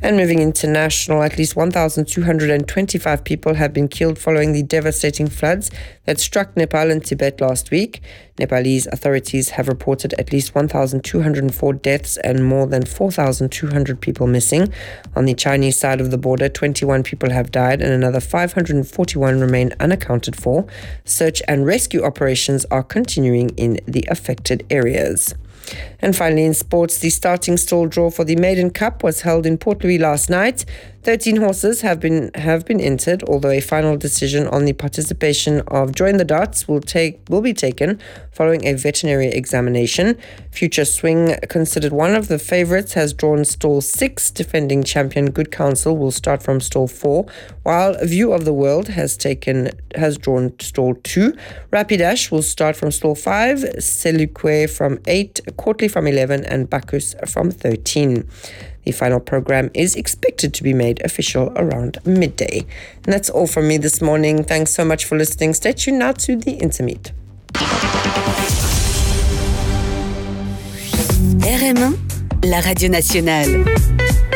And moving international, at least 1,225 people have been killed following the devastating floods that struck Nepal and Tibet last week. Nepalese authorities have reported at least 1,204 deaths and more than 4,200 people missing. On the Chinese side of the border, 21 people have died and another 541 remain unaccounted for. Search and rescue operations are continuing in the affected areas. And finally, in sports, the starting stall draw for the Maiden Cup was held in Port Louis last night. 13 horses have been entered, although a final decision on the participation of Join the Darts will be taken following a veterinary examination. Future Swing, considered one of the favourites, has drawn stall 6. Defending champion Good Counsel will start from stall 4, while View of the World has drawn stall 2. Rapidash will start from stall 5, Seluque from 8, Courtly from 11, and Bacchus from 13. The final program is expected to be made official around midday. And that's all from me this morning. Thanks so much for listening. Stay tuned now to the Intermeet. RM1, la radio nationale.